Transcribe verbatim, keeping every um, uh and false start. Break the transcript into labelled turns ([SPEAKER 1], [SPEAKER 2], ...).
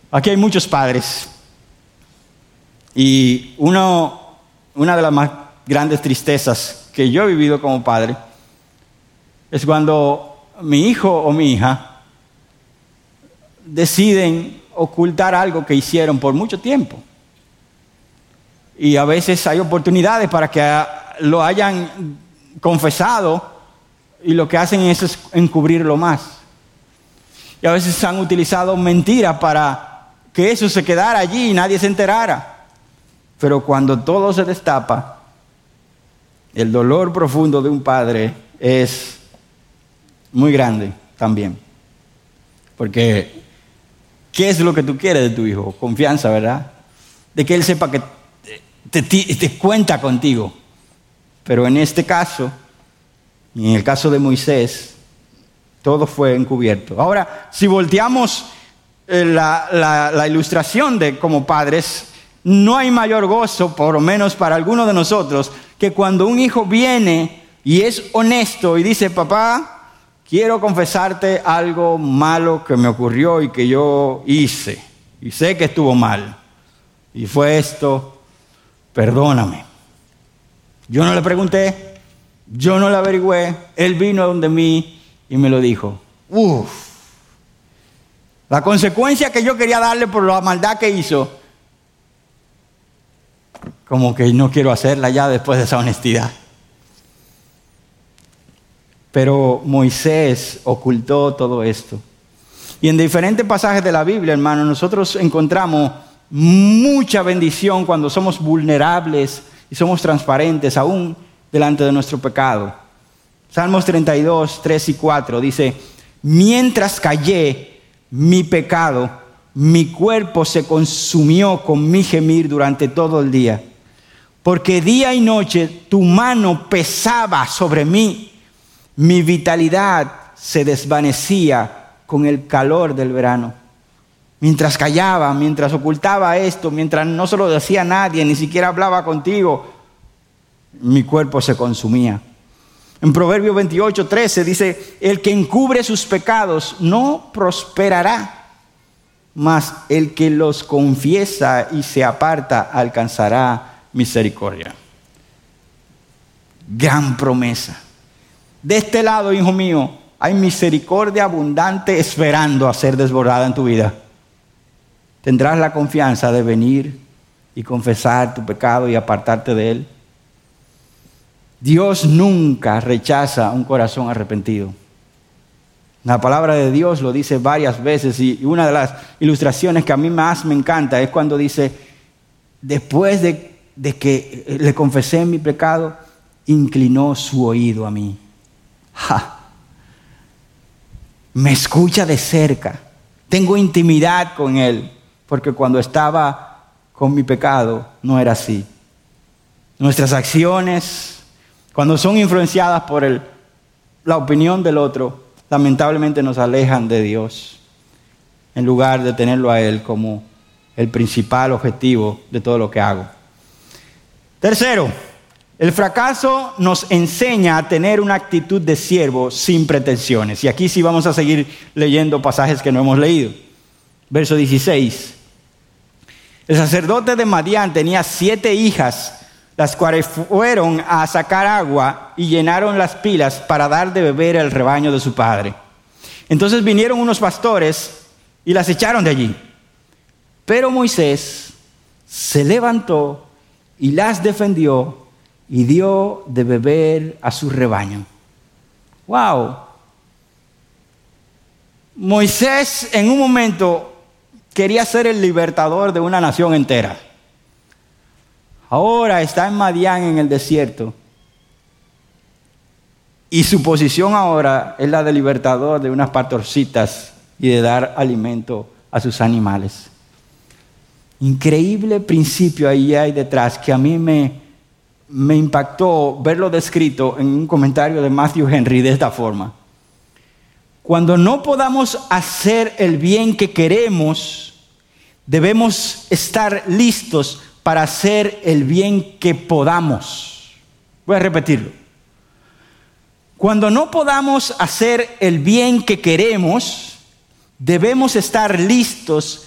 [SPEAKER 1] Aquí hay muchos padres y uno, una de las más grandes tristezas que yo he vivido como padre es cuando mi hijo o mi hija deciden ocultar algo que hicieron por mucho tiempo. Y a veces hay oportunidades para que lo hayan confesado y lo que hacen es encubrirlo más. Y a veces han utilizado mentiras para que eso se quedara allí y nadie se enterara. Pero cuando todo se destapa, el dolor profundo de un padre es muy grande también. Porque, ¿qué es lo que tú quieres de tu hijo? Confianza, ¿verdad? De que él sepa que te, te, te cuenta contigo. Pero en este caso, y en el caso de Moisés, todo fue encubierto. Ahora, si volteamos La, la, la ilustración de como padres, no hay mayor gozo, por lo menos para algunos de nosotros, que cuando un hijo viene y es honesto y dice: papá, quiero confesarte algo malo que me ocurrió y que yo hice, y sé que estuvo mal, y fue esto, perdóname. Yo no le pregunté, yo no le averigüé, él vino donde mí y me lo dijo. Uf. La consecuencia que yo quería darle por la maldad que hizo, como que no quiero hacerla ya después de esa honestidad. Pero Moisés ocultó todo esto. Y en diferentes pasajes de la Biblia, hermano, nosotros encontramos mucha bendición cuando somos vulnerables y somos transparentes aún delante de nuestro pecado. Salmos treinta y dos, tres y cuatro dice: mientras callé mi pecado, mi cuerpo se consumió con mi gemir durante todo el día, porque día y noche tu mano pesaba sobre mí, mi vitalidad se desvanecía con el calor del verano. Mientras callaba, mientras ocultaba esto, mientras no se lo decía a nadie, ni siquiera hablaba contigo, mi cuerpo se consumía. En Proverbios veintiocho, trece dice: el que encubre sus pecados no prosperará, mas el que los confiesa y se aparta alcanzará misericordia. Gran promesa. De este lado, hijo mío, hay misericordia abundante esperando a ser desbordada en tu vida. Tendrás la confianza de venir y confesar tu pecado y apartarte de él. Dios nunca rechaza un corazón arrepentido. La palabra de Dios lo dice varias veces, y una de las ilustraciones que a mí más me encanta es cuando dice: después de, de que le confesé mi pecado, inclinó su oído a mí. ¡Ja! Me escucha de cerca, tengo intimidad con él, porque cuando estaba con mi pecado no era así. Nuestras acciones, cuando son influenciadas por el, la opinión del otro, lamentablemente nos alejan de Dios, en lugar de tenerlo a Él como el principal objetivo de todo lo que hago. Tercero, el fracaso nos enseña a tener una actitud de siervo sin pretensiones. Y aquí sí vamos a seguir leyendo pasajes que no hemos leído. Verso dieciséis. El sacerdote de Madián tenía siete hijas, las cuales fueron a sacar agua y llenaron las pilas para dar de beber al rebaño de su padre. Entonces vinieron unos pastores y las echaron de allí. Pero Moisés se levantó y las defendió y dio de beber a su rebaño. ¡Wow! Moisés en un momento quería ser el libertador de una nación entera. Ahora está en Madián, en el desierto, y su posición ahora es la de libertador de unas pastorcitas y de dar alimento a sus animales. Increíble principio ahí hay detrás que a mí me, me impactó verlo descrito en un comentario de Matthew Henry de esta forma: cuando no podamos hacer el bien que queremos, debemos estar listos para hacer el bien que podamos. Voy a repetirlo. Cuando no podamos hacer el bien que queremos, debemos estar listos